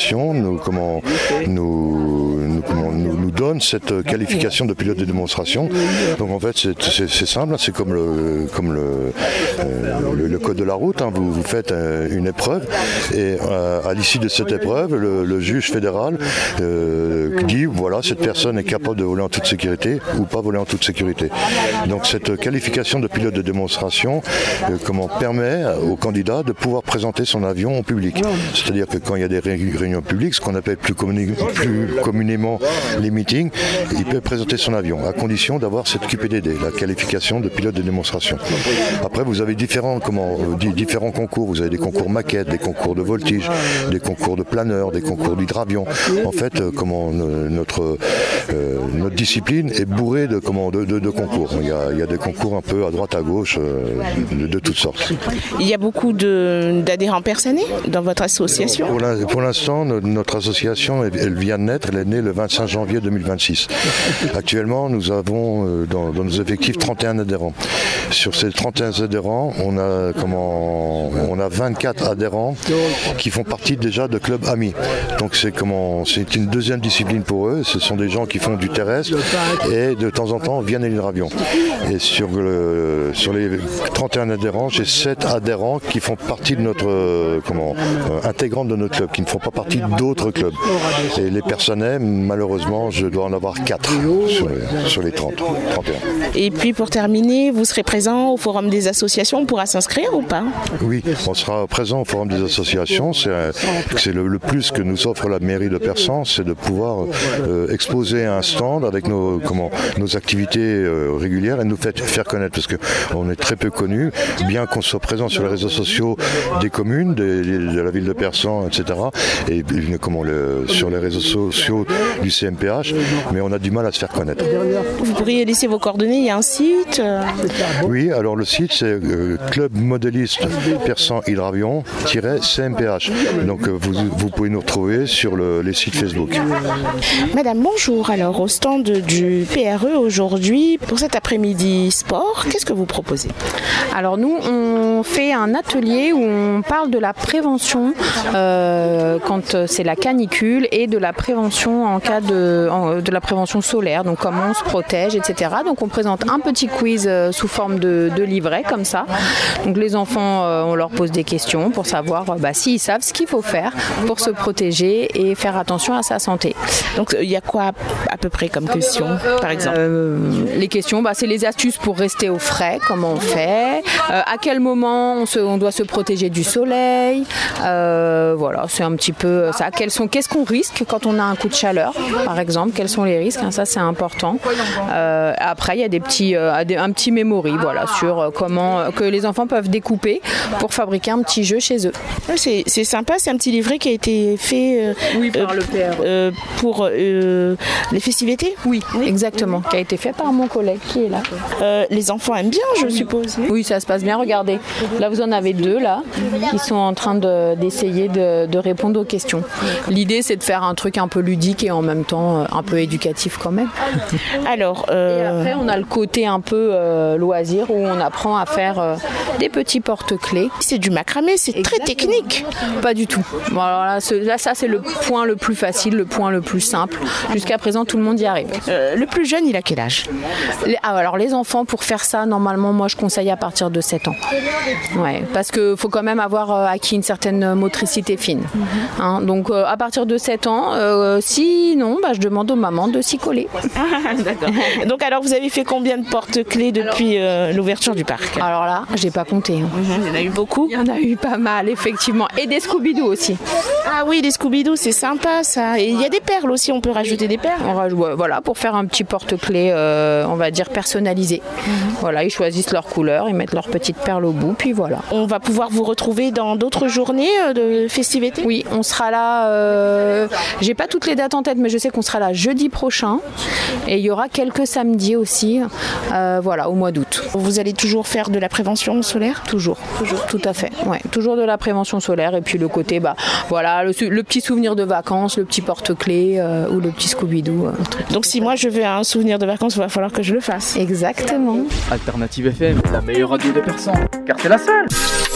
association nous donne cette qualification de pilote de démonstration. Donc en fait c'est simple, c'est comme le code de la route, hein. Vous faites une épreuve et à l'issue de cette épreuve, le juge fédéral dit voilà, cette personne est capable de voler en toute sécurité ou pas voler en toute sécurité. Donc cette qualification de pilote de démonstration permet aux candidats de pouvoir présenter son avion au public. C'est-à-dire que quand il y a des réunions publiques, ce qu'on appelle plus communément les meetings, il peut présenter son avion à condition d'avoir cette QPDD, la qualification de pilote de démonstration. Après vous avez différents concours, vous avez des concours maquettes, des concours de voltige, des concours de planeur, des concours d'hydravion. En fait, notre discipline est bourrée de concours. Il y a des concours un peu à droite à gauche, de toutes sortes. Il y a beaucoup d'adhérents personnés dans votre association ? Pour l'instant, notre association, elle vient de naître, elle est née le 25 janvier 2026. Actuellement, nous avons dans nos effectifs 31 adhérents. Sur ces 31 adhérents, on a 24 adhérents qui font partie déjà de clubs amis. Donc c'est une deuxième discipline pour eux. Ce sont des gens qui font du terrestre et de temps en temps viennent à l'hydravion. Et sur les 31 adhérents, j'ai 7 adhérents qui font partie de notre intégrante de notre club, qui ne font pas partie d'autres clubs. Et les personnels, malheureusement, je dois en avoir 4 sur les 31. Et puis pour terminer, vous serez présent au Forum des associations, on pourra s'inscrire ou pas ? Oui, on sera présent au Forum des associations. C'est le plus que nous offre la mairie de Persan, c'est de pouvoir exposer un stand avec nos activités régulières et nous faire connaître, parce qu'on est très peu connus, bien qu'on soit présent sur les réseaux sociaux des communes, de la ville de Persan, etc. et sur les réseaux sociaux du CMPH, mais on a du mal à se faire connaître. Vous pourriez laisser vos coordonnées, il y a un site Oui, alors le site c'est Club Modéliste Persan Hydravion-CMPH. Donc vous pouvez nous retrouver sur les sites Facebook. Madame, bonjour. Alors au stand du PRE aujourd'hui, pour cet après-midi sport, qu'est-ce que vous proposez ? Alors nous, on fait un atelier où on parle de la prévention quand c'est la canicule et de la prévention en cas de la prévention solaire, donc comment on se protège, etc. Donc on présente un petit quiz sous forme de livret comme ça. Donc les enfants, on leur pose des questions pour savoir s'ils savent ce qu'il faut faire pour se protéger et faire attention à sa santé. Donc il y a quoi à peu près comme questions, par exemple ? Les questions, c'est les astuces pour rester au frais, comment on fait, à quel moment on doit se protéger du soleil, voilà, c'est un petit peu ça. Qu'est-ce qu'on risque quand on a un coup de chaleur, par exemple, quels sont les risques, ça c'est important. Après il y a un petit memory, voilà, sur comment que les enfants peuvent découper pour fabriquer un petit jeu chez eux. C'est sympa, c'est un petit livret qui a été fait par le PR. pour les festivités. Oui, exactement, qui a été fait par mon collègue qui est là. Les enfants aiment bien, je suppose. Oui, ça se passe bien, regardez. Là, vous en avez 2 là, qui sont en train d'essayer de répondre aux questions. L'idée, c'est de faire un truc un peu ludique et en même temps un peu éducatif quand même. Alors, et après, on a le côté un peu loisir où on apprend à faire des petits porte-clés. C'est du macramé, c'est exactement. Très technique. Pas du tout. Bon, alors là, ça, c'est le point le plus facile, le point le plus simple. Jusqu'à présent, tout le monde y arrive. Le plus jeune, il a quel âge ? Alors, les enfants, pour faire ça, normalement, moi, je conseille à partir de 7 ans. Ouais, parce qu'il faut quand même avoir acquis une certaine motricité fine. Hein, donc, à partir de 7 ans, sinon, je demande aux mamans de s'y coller. D'accord. Donc, alors, vous avez fait combien de porte-clés depuis l'ouverture du parc ? Alors là, j'ai pas compté. Il y en a eu beaucoup ? Il y en a eu pas mal, effectivement. Et des Scooby-Doo aussi. Ah oui, les Scooby-Doo, c'est sympa, ça. Et il y a des perles aussi, on peut rajouter des perles. Voilà, pour faire un petit porte-clés, on va dire personnalisé. Voilà, ils choisissent leur couleur, ils mettent leurs petites perles au bout, puis voilà. On va pouvoir vous retrouver dans d'autres journées de festivités ? Oui, on sera là, j'ai pas toutes les dates en tête, mais je sais qu'on sera là jeudi prochain. Et il y aura quelques samedis aussi, au mois d'août. Vous allez toujours faire de la prévention solaire ? Toujours, tout à fait. Ouais, toujours de la prévention solaire et puis le côté, le petit souvenir de vacances, le petit porte-clés ou le petit Scooby-Doo. Donc si moi je veux un souvenir de vacances, il va falloir que je le fasse. Exactement. Alternative FM, la meilleure radio de Persan, car c'est la seule.